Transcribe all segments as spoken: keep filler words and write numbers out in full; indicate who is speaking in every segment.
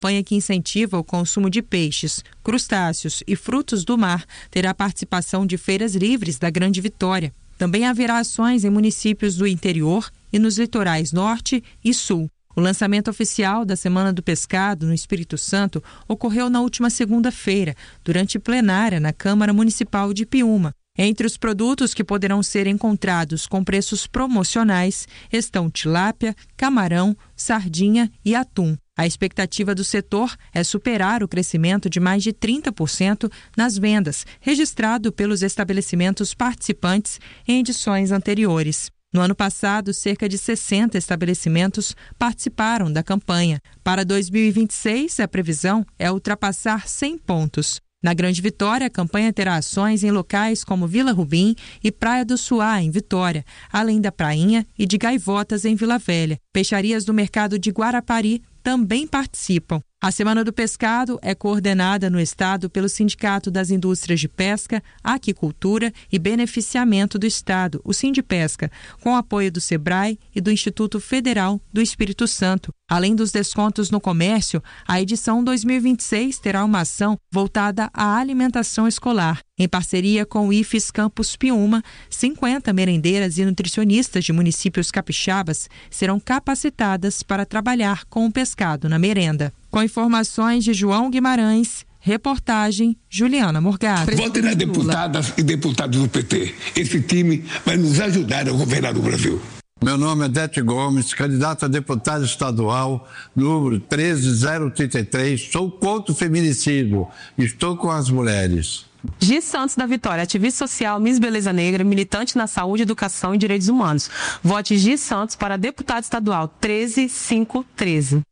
Speaker 1: campanha que incentiva o consumo de peixes, crustáceos e frutos do mar terá participação de feiras livres da Grande Vitória. Também haverá ações em municípios do interior e nos litorais norte e sul. O lançamento oficial da Semana do Pescado no Espírito Santo ocorreu na última segunda-feira, durante plenária na Câmara Municipal de Piúma. Entre os produtos que poderão ser encontrados com preços promocionais estão tilápia, camarão, sardinha e atum. A expectativa do setor é superar o crescimento de mais de trinta por cento nas vendas, registrado pelos estabelecimentos participantes em edições anteriores. No ano passado, cerca de sessenta estabelecimentos participaram da campanha. Para dois mil e vinte e seis, a previsão é ultrapassar cem pontos. Na Grande Vitória, a campanha terá ações em locais como Vila Rubim e Praia do Suá, em Vitória, além da Prainha e de Gaivotas, em Vila Velha. Peixarias do mercado de Guarapari também participam. A Semana do Pescado é coordenada no estado pelo Sindicato das Indústrias de Pesca, Aquicultura e Beneficiamento do Estado, o Sindipesca, com apoio do SEBRAE e do Instituto Federal do Espírito Santo. Além dos descontos no comércio, a edição dois mil e vinte e seis terá uma ação voltada à alimentação escolar. Em parceria com o I F E S Campus Piúma, cinquenta merendeiras e nutricionistas de municípios capixabas serão capacitadas para trabalhar com o pescado na merenda. Com informações de João Guimarães, reportagem Juliana Morgado.
Speaker 2: Votem nas deputadas e deputados do P T. Esse time vai nos ajudar a governar o Brasil.
Speaker 3: Meu nome é Dete Gomes, candidato a deputado estadual, número treze zero trinta e três. Sou contra o feminicídio. Estou com as mulheres.
Speaker 4: Gi Santos da Vitória, ativista social, Miss Beleza Negra, militante na saúde, educação e direitos humanos. Vote Gi Santos para deputado estadual treze cinco treze.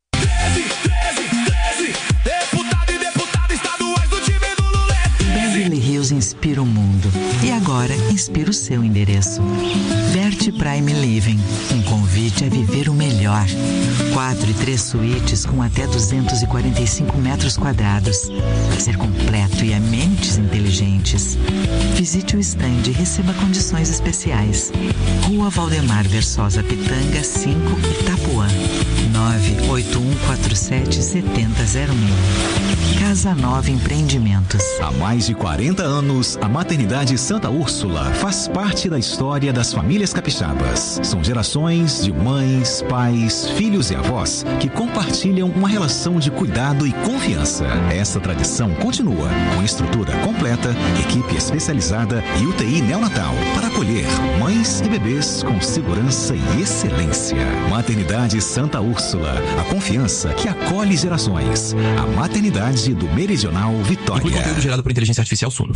Speaker 5: Beverly Hills inspira o mundo e agora inspira o seu endereço. Verte Prime Living, um convite a viver o melhor. Quatro e três suítes com até duzentos e quarenta e cinco metros quadrados. Ser completo e amenities inteligentes. Visite o stand e receba condições especiais. Rua Valdemar Versosa Pitanga, cinco, Itapuã. nove oito um quatro sete sete zero zero seis. Casa Nova Empreendimentos.
Speaker 6: Há mais de quarenta anos, a Maternidade Santa Úrsula faz parte da história das famílias capixabas. São gerações de mães, pais, filhos e avós que compartilham uma relação de cuidado e confiança. Essa tradição continua com estrutura completa, equipe especializada e U T I neonatal para acolher mães e bebês com segurança e excelência. Maternidade Santa Úrsula, a confiança que acolhe gerações. A maternidade do Meridional Vitória.
Speaker 7: Inclui conteúdo gerado por inteligência artificial Suno.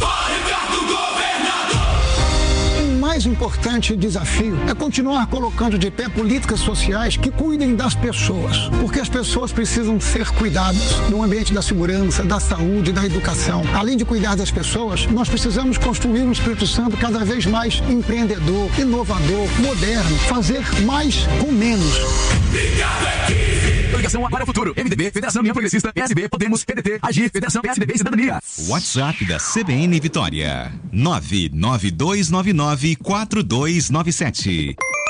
Speaker 8: O mais importante desafio é continuar colocando de pé políticas sociais que cuidem das pessoas, porque as pessoas precisam ser cuidadas no ambiente da segurança, da saúde, da educação. Além de cuidar das pessoas, nós precisamos construir um Espírito Santo cada vez mais empreendedor, inovador, moderno, fazer mais com menos.
Speaker 7: Ligação para o futuro. M D B, Federação União Progressista, P S B, Podemos, P D T, Agir, Federação P S D B e Cidadania.
Speaker 6: WhatsApp da C B N Vitória. nove nove dois nove nove quatro dois nove sete.